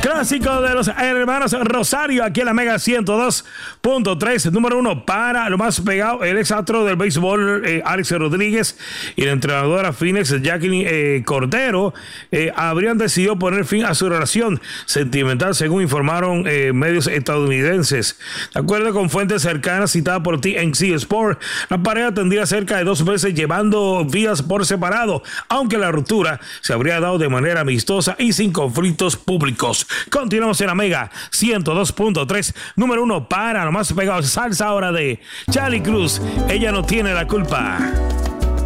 Clásico de los hermanos Rosario, aquí en la Mega 102.3, número 1 para lo más pegado, el ex astro del béisbol, Alex Rodríguez, y la entrenadora Phoenix, Jacqueline Cordero, habrían decidido poner fin a su relación sentimental, según informaron medios estadounidenses. De acuerdo con fuentes cercanas citadas por TNC Sport, la pareja tendría cerca de 2 meses llevando vidas por separado, aunque la ruptura se habría dado de manera amistosa y sin conflictos públicos. Continuamos en la Mega 102.3, número 1 para lo más pegado. Salsa ahora de Charlie Cruz. Ella no tiene la culpa.